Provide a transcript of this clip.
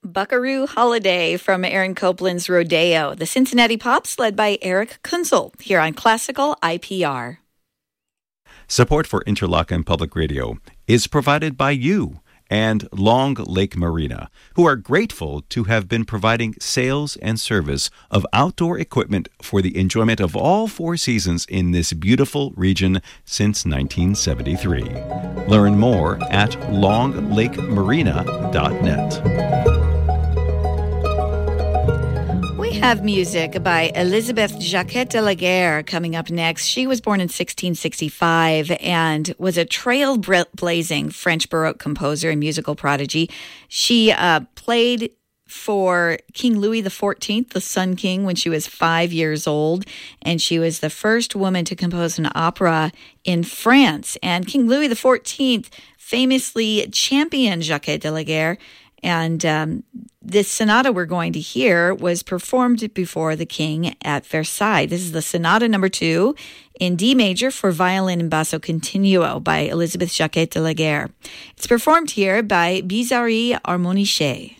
Buckaroo Holiday from Aaron Copland's Rodeo, the Cincinnati Pops led by Eric Kunzel here on Classical IPR. Support for Interlochen Public Radio is provided by you and Long Lake Marina, who are grateful to have been providing sales and service of outdoor equipment for the enjoyment of all four seasons in this beautiful region since 1973. Learn more at longlakemarina.net. We have music by Elizabeth Jacquet de la Guerre coming up next. She was born in 1665 and was a trailblazing French Baroque composer and musical prodigy. She played for King Louis XIV, the Sun King, when she was 5 years old, and she was the first woman to compose an opera in France. And King Louis XIV famously championed Jacquet de la Guerre, and this sonata we're going to hear was performed before the king at Versailles. This is the Sonata Number 2 in D major for violin and basso continuo by Elizabeth Jacquet de la Guerre. It's performed here by Bizarre Harmoniche.